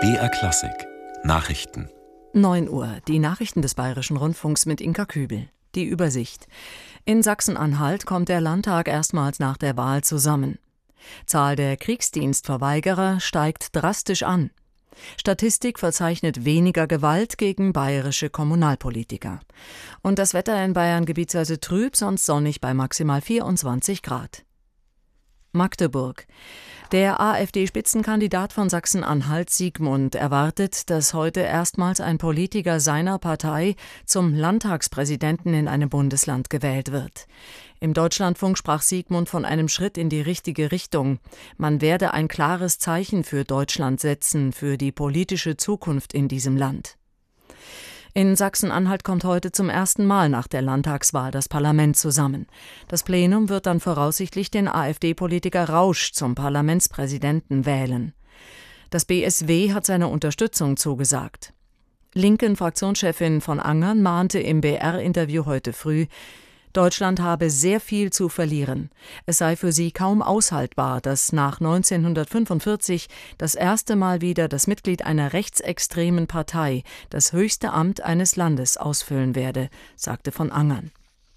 BR Klassik Nachrichten. 9 Uhr, die Nachrichten des Bayerischen Rundfunks mit Inka Kübel. Die Übersicht. In Sachsen-Anhalt kommt der Landtag erstmals nach der Wahl zusammen. Zahl der Kriegsdienstverweigerer steigt drastisch an. Statistik verzeichnet weniger Gewalt gegen bayerische Kommunalpolitiker. Und das Wetter in Bayern gebietsweise trüb, sonst sonnig bei maximal 24 Grad. Magdeburg. Der AfD-Spitzenkandidat von Sachsen-Anhalt, Siegmund, erwartet, dass heute erstmals ein Politiker seiner Partei zum Landtagspräsidenten in einem Bundesland gewählt wird. Im Deutschlandfunk sprach Siegmund von einem Schritt in die richtige Richtung. Man werde ein klares Zeichen für Deutschland setzen, für die politische Zukunft in diesem Land. In Sachsen-Anhalt kommt heute zum ersten Mal nach der Landtagswahl das Parlament zusammen. Das Plenum wird dann voraussichtlich den AfD-Politiker Rausch zum Parlamentspräsidenten wählen. Das BSW hat seine Unterstützung zugesagt. Linken-Fraktionschefin von Angern mahnte im BR-Interview heute früh, Deutschland habe sehr viel zu verlieren. Es sei für sie kaum aushaltbar, dass nach 1945 das erste Mal wieder das Mitglied einer rechtsextremen Partei das höchste Amt eines Landes ausfüllen werde, sagte von Angern.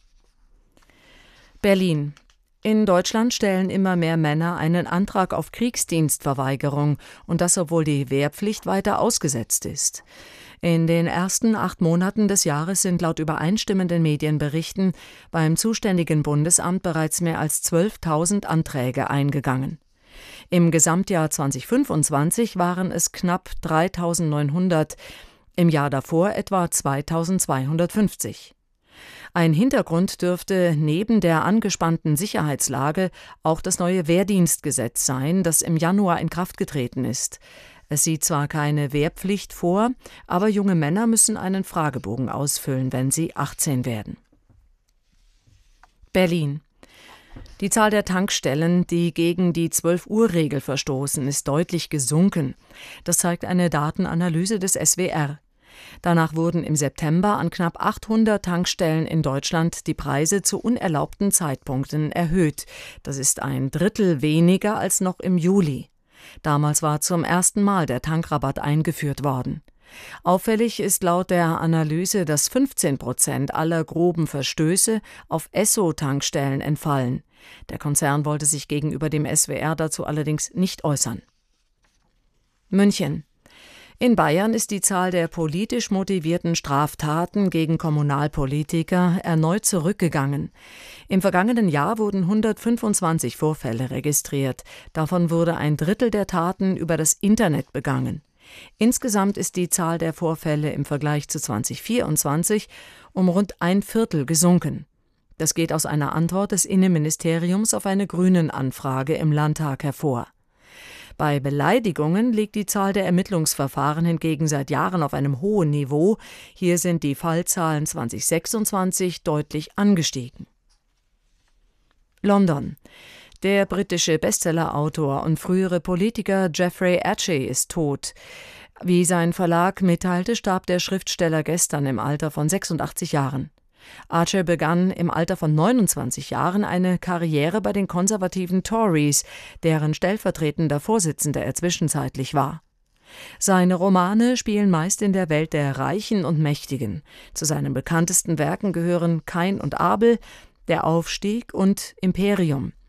Berlin. In Deutschland stellen immer mehr Männer einen Antrag auf Kriegsdienstverweigerung, und das, obwohl die Wehrpflicht weiter ausgesetzt ist. In den ersten 8 Monaten des Jahres sind laut übereinstimmenden Medienberichten beim zuständigen Bundesamt bereits mehr als 12.000 Anträge eingegangen. Im Gesamtjahr 2025 waren es knapp 3.900, im Jahr davor etwa 2.250. Ein Hintergrund dürfte neben der angespannten Sicherheitslage auch das neue Wehrdienstgesetz sein, das im Januar in Kraft getreten ist. Es sieht zwar keine Wehrpflicht vor, aber junge Männer müssen einen Fragebogen ausfüllen, wenn sie 18 werden. Berlin. Die Zahl der Tankstellen, die gegen die 12-Uhr-Regel verstoßen, ist deutlich gesunken. Das zeigt eine Datenanalyse des SWR. Danach wurden im September an knapp 800 Tankstellen in Deutschland die Preise zu unerlaubten Zeitpunkten erhöht. Das ist ein Drittel weniger als noch im Juli. Damals war zum ersten Mal der Tankrabatt eingeführt worden. Auffällig ist laut der Analyse, dass 15% aller groben Verstöße auf Esso-Tankstellen entfallen. Der Konzern wollte sich gegenüber dem SWR dazu allerdings nicht äußern. München. In Bayern ist die Zahl der politisch motivierten Straftaten gegen Kommunalpolitiker erneut zurückgegangen. Im vergangenen Jahr wurden 125 Vorfälle registriert. Davon wurde ein Drittel der Taten über das Internet begangen. Insgesamt ist die Zahl der Vorfälle im Vergleich zu 2024 um rund 1/4 gesunken. Das geht aus einer Antwort des Innenministeriums auf eine Grünen-Anfrage im Landtag hervor. Bei Beleidigungen liegt die Zahl der Ermittlungsverfahren hingegen seit Jahren auf einem hohen Niveau. Hier sind die Fallzahlen 2026 deutlich angestiegen. London. Der britische Bestsellerautor und frühere Politiker Jeffrey Archer ist tot. Wie sein Verlag mitteilte, starb der Schriftsteller gestern im Alter von 86 Jahren. Archer begann im Alter von 29 Jahren eine Karriere bei den konservativen Tories, deren stellvertretender Vorsitzender er zwischenzeitlich war. Seine Romane spielen meist in der Welt der Reichen und Mächtigen. Zu seinen bekanntesten Werken gehören Kain und Abel, Der Aufstieg und Imperium.